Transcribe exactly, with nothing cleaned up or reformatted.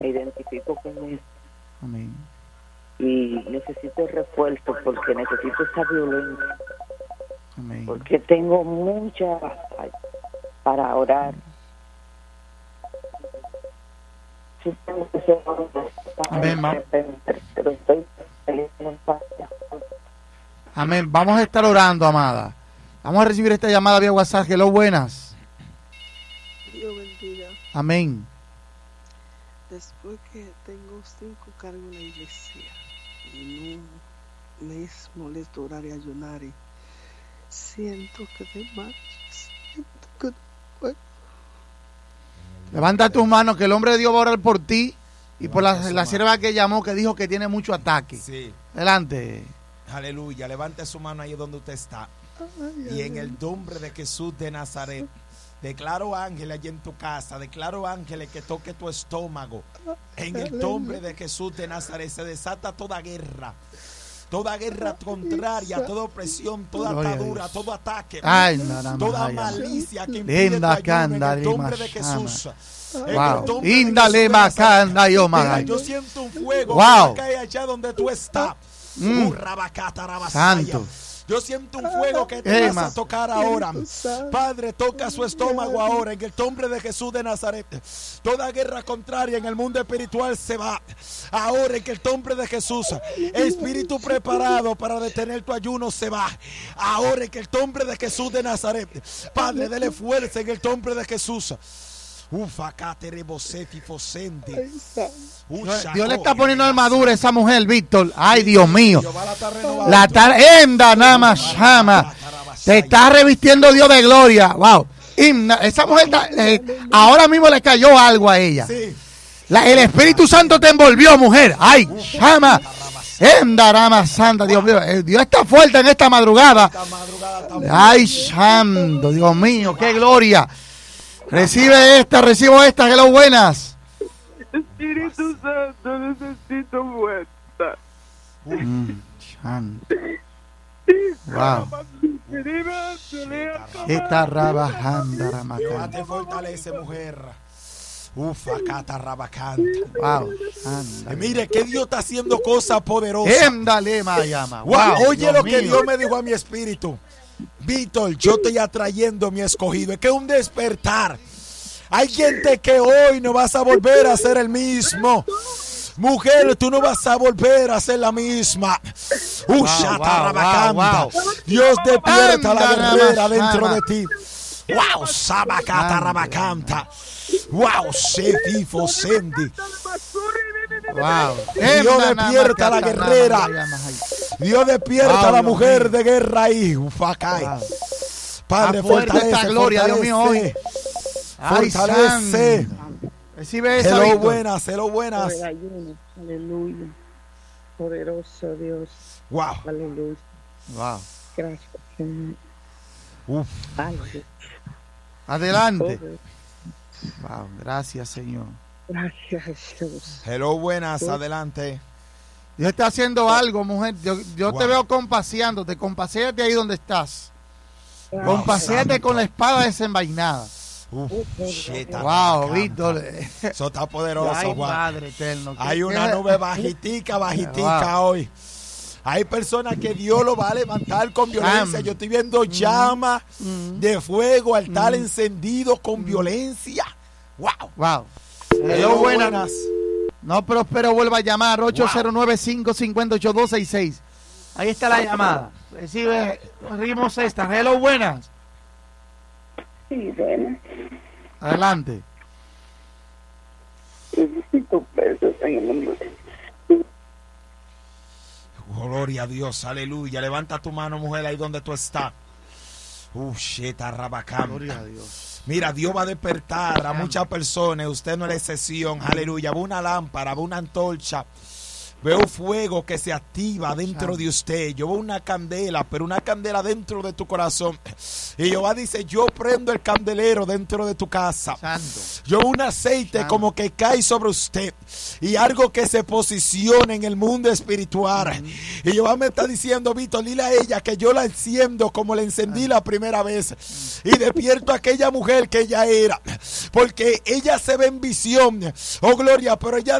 me identifico con esto. Amén. Y necesito refuerzo porque necesito esa violencia. Amén. Porque tengo mucha batalla para orar. Sí tengo que ser Amén, ma. pero estoy feliz en paz. Amén. Vamos a estar orando, amada. Vamos a recibir esta llamada vía WhatsApp. Hello, buenas. Dios bendiga. Amén. Después que tengo cinco cargos en la iglesia y no me es molesto orar y ayunar, y siento que de más, siento que no puedo. Levanta tus manos, que el hombre de Dios va a orar por ti y por la, la sierva que llamó, que dijo que tiene mucho ataque. Sí. Adelante. Aleluya. Levante su mano ahí donde usted está. Y en el nombre de Jesús de Nazaret, declaro ángeles allí en tu casa, declaro ángeles que toque tu estómago. En el nombre de Jesús de Nazaret se desata toda guerra, toda guerra contraria, toda opresión, toda atadura, todo ataque, Ay, nada toda más, malicia que impide tu Linda ayuno, en canda, el nombre de Rimashama. Jesús. En el Wow. nombre de Índale Jesús de macanda Nazaret. yo Mira, magay. yo siento un fuego Wow. que cae allá donde tú estás. Mm. Urrabacata, rabasaya. Santo. Yo siento un fuego que te Ema. vas a tocar ahora. Padre, toca su estómago ahora en el nombre de Jesús de Nazaret. Toda guerra contraria en el mundo espiritual se va ahora en el nombre de Jesús. Espíritu preparado para detener tu ayuno se va ahora en el nombre de Jesús de Nazaret. Padre, dele fuerza en el nombre de Jesús. Dios le está poniendo armadura a esa mujer, Víctor. Ay, Dios mío. La La tarenda nama llama. Te está revistiendo Dios de gloria. Wow. Himna- Esa mujer, está- eh, ahora mismo le cayó algo a ella. Sí. La- el Espíritu Santo te envolvió, mujer. Ay, llama. Endarama santa, Dios mío. Eh, Dios está fuerte en esta madrugada. Esta madrugada también. Ay, santo, Dios mío, qué gloria. Recibe esta, recibo esta, que lo buenas. Espíritu Santo, necesito fuerza. Mm, santo. Wow. Esta rabajanda, Jehová ramacán. te fortalece, mujer. Ufa, cata, rabacanta. Wow. Eh, Anda. Mire que Dios está haciendo cosas poderosas. Éndale, Mayama. Wow, Wow, oye Dios lo que mío. Dios me dijo a mi espíritu. Víctor, yo estoy atrayendo mi escogido. Es que es un despertar. Hay gente que hoy no vas a volver a ser el mismo. Mujer, tú no vas a volver a ser la misma. Ushata, wow, wow, rabacanta. wow. Dios despierta a la Anda, guerrera Ramashama. dentro de ti. Wow, sabacata, Anda, rabacanta. Wow, sefifo, sendi. Wow. Dios despierta a la guerrera. Dios despierta Wow, a la Dios mujer mío. de guerra ahí. Ufacay. Wow. Padre, Está fuerte fortalece, esta gloria, Dios mío, fortalece. Ay, Fortalece. santo. Recibe esa, Hello, Víctor. buenas, hello, Por buenas. el ayuno. Aleluya. Poderoso Dios. Wow. Aleluya. Wow. Gracias, Señor. Uf. Ay, Dios. Adelante. Pobre. Wow, gracias, Señor. Gracias, Jesús. Hello, buenas, adelante. Dios está haciendo algo, mujer. Yo, yo te Wow. veo compaseándote. Compaséate ahí donde estás. Wow. Compaséate santo. con la espada desenvainada. Uf, shit, Wow, rabacanta. Víctor. Eso está poderoso, Ay, wow. Padre eterno. ¿Qué- Hay una qué- nube bajitica, bajitica Wow. hoy. Hay personas que Dios lo va a levantar con violencia. Am. Yo estoy viendo llamas Mm. de fuego, altar Mm. encendido con violencia. Wow. Wow. Hello, Hello, buenas. buenas. No prospero, vuelva a llamar. ocho cero nueve, cinco cinco ocho, dos seis seis. Ahí está la llamada. Recibe, rimos esta. Hello, buenas. Sí, bueno. Adelante. Necesito pesos en el nombre de Gloria a Dios, aleluya. Levanta tu mano, mujer, ahí donde tú estás. Uh, shit, arrabacán. Gloria a Dios. Mira, Dios va a despertar a muchas personas. Usted no es la excepción, aleluya. Va una lámpara, va una antorcha. Veo fuego que se activa dentro de usted. Yo veo una candela, pero una candela dentro de tu corazón. Y Jehová dice, yo prendo el candelero dentro de tu casa. Santo. Yo veo un aceite Santo. como que cae sobre usted. Y algo que se posiciona en el mundo espiritual. Mm. Y Jehová me está diciendo, Víctor, dile a ella que yo la enciendo como la encendí la primera vez. Y despierto a aquella mujer que ella era. Porque ella se ve en visión. Oh, gloria, pero ella